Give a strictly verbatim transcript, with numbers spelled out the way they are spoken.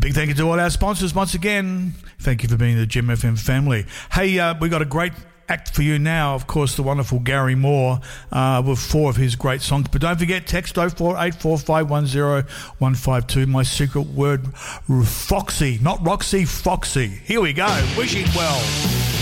Big thank you to all our sponsors once again. Thank you for being the Gem F M family. Hey, uh, we got a great act for you now, of course, the wonderful Gary Moore uh, with four of his great songs. But don't forget, text oh four eight four five one oh one five two. My secret word, Foxy, not Roxy, Foxy. Here we go. Wishing well.